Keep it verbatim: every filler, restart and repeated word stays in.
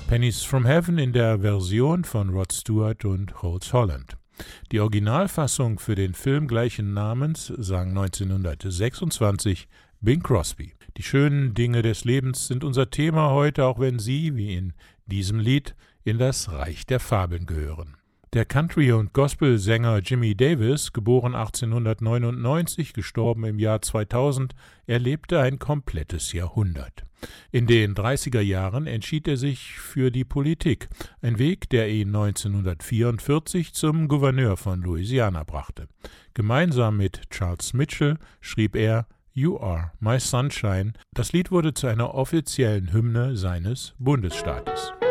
Pennies from Heaven in der Version von Rod Stewart und Jools Holland. Die Originalfassung für den Film gleichen Namens sang neunzehnhundertsechsundzwanzig Bing Crosby. Die schönen Dinge des Lebens sind unser Thema heute, auch wenn sie, wie in diesem Lied, in das Reich der Fabeln gehören. Der Country- und Gospelsänger Jimmy Davis, geboren achtzehnhundertneunundneunzig, gestorben im Jahr zweitausend, erlebte ein komplettes Jahrhundert. In den dreißiger Jahren entschied er sich für die Politik, ein Weg, der ihn neunzehnhundertvierundvierzig zum Gouverneur von Louisiana brachte. Gemeinsam mit Charles Mitchell schrieb er You Are My Sunshine. Das Lied wurde zu einer offiziellen Hymne seines Bundesstaates.